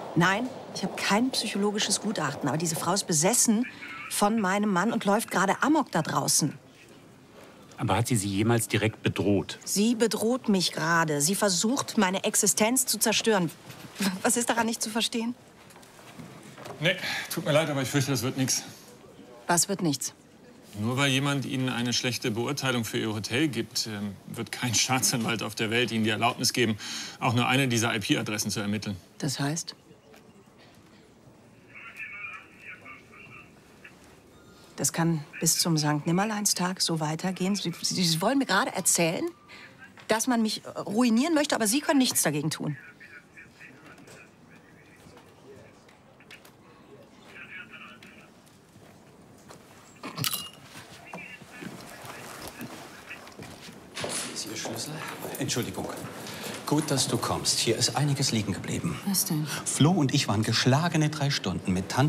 Nein, ich habe kein psychologisches Gutachten. Aber diese Frau ist besessen von meinem Mann und läuft gerade amok da draußen. Aber hat sie jemals direkt bedroht? Sie bedroht mich gerade. Sie versucht, meine Existenz zu zerstören. Was ist daran nicht zu verstehen? Nee, tut mir leid, aber ich fürchte, das wird nichts. Was wird nichts? Nur weil jemand Ihnen eine schlechte Beurteilung für Ihr Hotel gibt, wird kein Staatsanwalt auf der Welt Ihnen die Erlaubnis geben, auch nur eine dieser IP-Adressen zu ermitteln. Das heißt? Das kann bis zum Sankt-Nimmerleins-Tag so weitergehen. Sie wollen mir gerade erzählen, dass man mich ruinieren möchte, aber Sie können nichts dagegen tun. Ist Ihr Schlüssel? Entschuldigung. Gut, dass du kommst. Hier ist einiges liegen geblieben. Was denn? Flo und ich waren geschlagene 3 Stunden mit Tante